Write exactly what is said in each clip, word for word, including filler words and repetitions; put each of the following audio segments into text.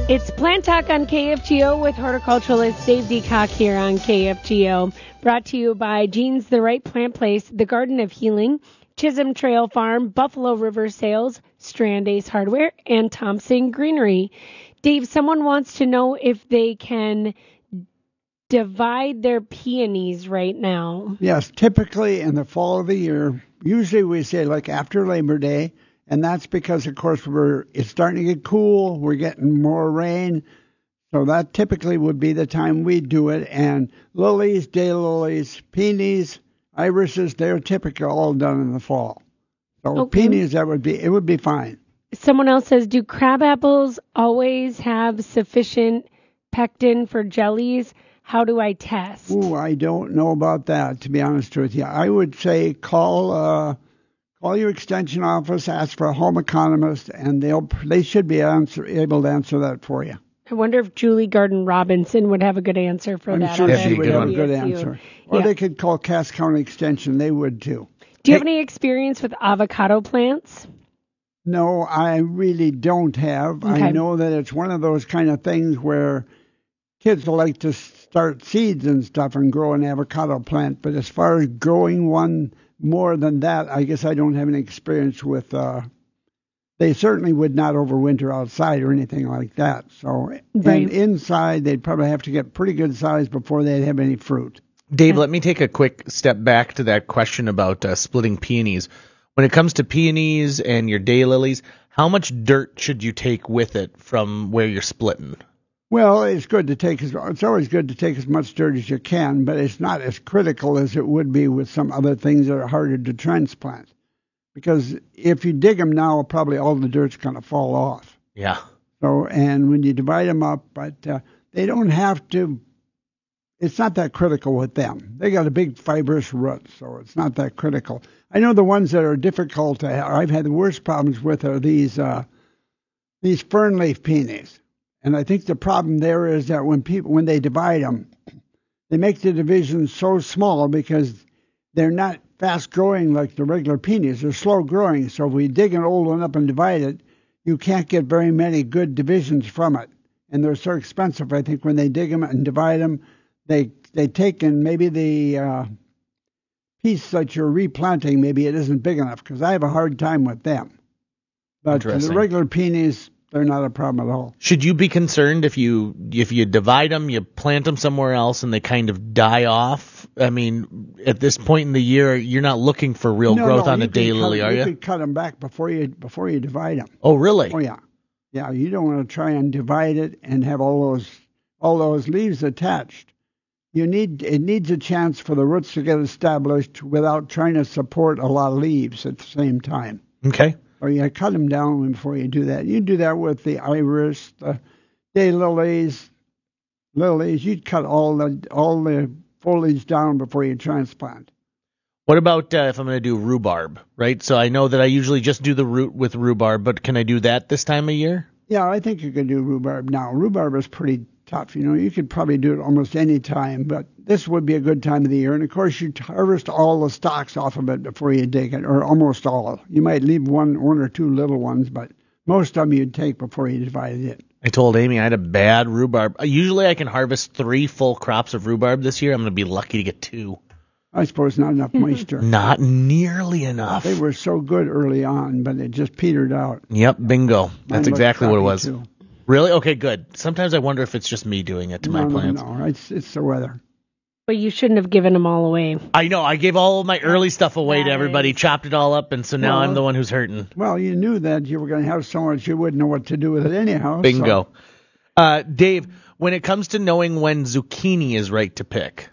It's Plant Talk on K F G O with horticulturalist Dave Deacock here on K F G O. Brought to you by Jean's The Right Plant Place, The Garden of Healing, Chisholm Trail Farm, Buffalo River Sales, Strand Ace Hardware, and Thompson Greenery. Dave, someone wants to know if they can divide their peonies right now. Yes, typically in the fall of the year, usually we say like after Labor Day, and that's because, of course, we're it's starting to get cool. We're getting more rain. So that typically would be the time we do it. And lilies, daylilies, peonies, irises, they're typically all done in the fall. So okay. Peonies, that would be it would be fine. Someone else says, do crab apples always have sufficient pectin for jellies? How do I test? Ooh, I don't know about that, to be honest with you. I would say call uh, call your extension office, ask for a home economist, and they'll they should be answer, able to answer that for you. I wonder if Julie Garden Robinson would have a good answer for I'm that. sure she would have a good answer. Or yeah. They could call Cass County Extension. They would, too. Do you hey, have any experience with avocado plants? No, I really don't have. Okay. I know that it's one of those kind of things where kids will like to start seeds and stuff and grow an avocado plant. But as far as growing one more than that, I guess I don't have any experience with. Uh, they certainly would not overwinter outside or anything like that. So right. And inside, they'd probably have to get pretty good size before they'd have any fruit. Dave, let me take a quick step back to that question about uh, splitting peonies. When it comes to peonies and your daylilies, how much dirt should you take with it from where you're splitting? Well, it's good to take as it's always good to take as much dirt as you can, but it's not as critical as it would be with some other things that are harder to transplant. Because if you dig them now, probably all the dirt's going to fall off. Yeah. So, and when you divide them up, but uh, they don't have to. It's not that critical with them. They got a big fibrous root, so it's not that critical. I know the ones that are difficult to have, I've had the worst problems with are these uh, these fern leaf peonies. And I think the problem there is that when people when they divide them, they make the divisions so small because they're not fast growing like the regular peonies. They're slow growing. So if we dig an old one up and divide it, you can't get very many good divisions from it. And they're so expensive. I think when they dig them and divide them, they they take in maybe the uh, piece that you're replanting, maybe it isn't big enough because I have a hard time with them. But the regular peonies, they're not a problem at all. Should you be concerned if you if you divide them, you plant them somewhere else, and they kind of die off? I mean, at this point in the year, you're not looking for real no, growth no, on a daylily, are you? You could cut them back before you before you divide them. Oh, really? Oh, yeah. Yeah, you don't want to try and divide it and have all those all those leaves attached. You need it needs a chance for the roots to get established without trying to support a lot of leaves at the same time. Okay. Or you cut them down before you do that. You do that with the iris, the daylilies, lilies. You'd cut all the all the foliage down before you transplant. What about uh, if I'm going to do rhubarb, right? So I know that I usually just do the root with rhubarb, but can I do that this time of year? Yeah, I think you can do rhubarb now. Rhubarb is pretty tough. You know, you could probably do it almost any time, but this would be a good time of the year. And, of course, you harvest all the stalks off of it before you dig it, or almost all. You might leave one, one or two little ones, but most of them you'd take before you divided it. I told Amy I had a bad rhubarb. Usually I can harvest three full crops of rhubarb this year. I'm going to be lucky to get two. I suppose not enough moisture. Not nearly enough. They were so good early on, but it just petered out. Yep, bingo. That's Mine exactly what it was. Too. Really? Okay, good. Sometimes I wonder if it's just me doing it to no, my plants. No, no, it's, it's the weather. But you shouldn't have given them all away. I know. I gave all of my early stuff away nice. to everybody, chopped it all up, and so now well, I'm the one who's hurting. Well, you knew that you were going to have so much you wouldn't know what to do with it anyhow. Bingo. So. Uh, Dave, when it comes to knowing when zucchini is right to pick.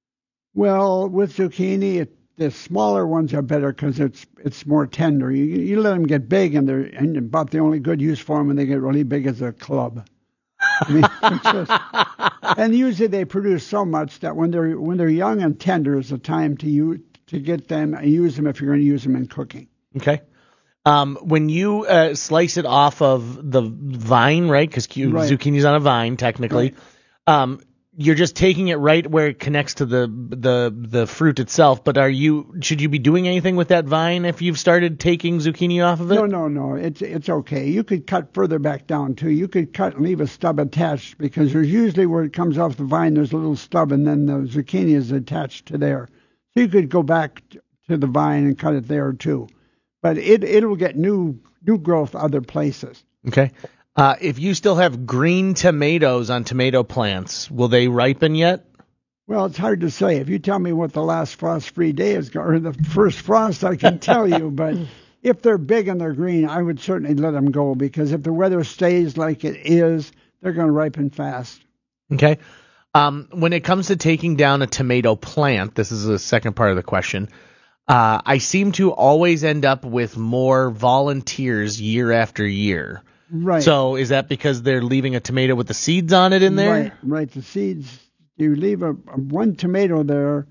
Well, with zucchini, it, the smaller ones are better because it's it's more tender. You you let them get big, and they're and about the only good use for them when they get really big is a club. I mean, just, and usually they produce so much that when they're when they're young and tender is the time to use to get them and use them if you're going to use them in cooking. Okay. Um, when you uh, slice it off of the vine, right? Because right. zucchini's on a vine technically. Right. Um, you're just taking it right where it connects to the the the fruit itself. But are you should you be doing anything with that vine if you've started taking zucchini off of it? No, no, no. It's it's okay. You could cut further back down too. You could cut and leave a stub attached because there's usually where it comes off the vine. There's a little stub, and then the zucchini is attached to there. So you could go back to the vine and cut it there too. But it it'll get new new growth other places. Okay. Uh, if you still have green tomatoes on tomato plants, will they ripen yet? Well, it's hard to say. If you tell me what the last frost-free day is, or the first frost, I can tell you. But if they're big and they're green, I would certainly let them go because if the weather stays like it is, they're going to ripen fast. Okay. Um, when it comes to taking down a tomato plant, this is the second part of the question. Uh, I seem to always end up with more volunteers year after year. Right. So is that because they're leaving a tomato with the seeds on it in there? Right, right. The seeds, you leave a, a one tomato there,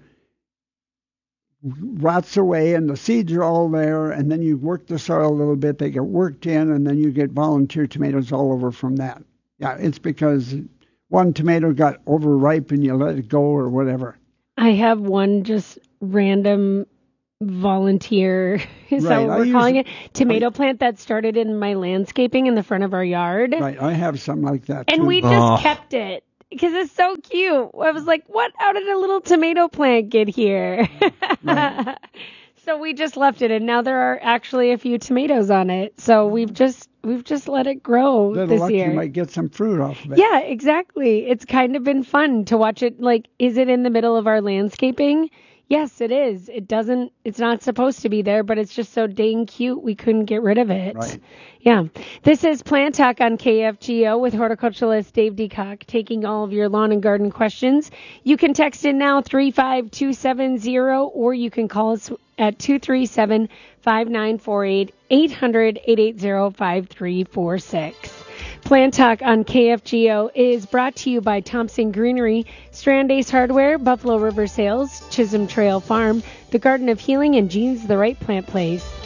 rots away, and the seeds are all there, and then you work the soil a little bit. They get worked in, and then you get volunteer tomatoes all over from that. Yeah, it's because one tomato got overripe and you let it go or whatever. I have one just random volunteer, is that Right, what I we're use- calling it? Tomato plant that started in my landscaping in the front of our yard. Right, I have something like that And too. we just Oh. kept it because it's so cute. I was like, what? How did a little tomato plant get here? Right. So we just left it, and now there are actually a few tomatoes on it. So we've just we've just let it grow Little this luck year. you might get some fruit off of it. Yeah, exactly. It's kind of been fun to watch it. Like, is it in the middle of our landscaping? Yes, it is. It doesn't, it's not supposed to be there, but it's just so dang cute we couldn't get rid of it. Right. Yeah. This is Plant Talk on K F G O with horticulturalist Dave DeCock taking all of your lawn and garden questions. You can text in now three five two seven zero or you can call us at two three seven, five nine four eight, eight hundred, eight eight zero, five three four six. Plant Talk on K F G O is brought to you by Thompson Greenery, Strand Ace Hardware, Buffalo River Sales, Chisholm Trail Farm, The Garden of Healing, and Jean's the Right Plant Place.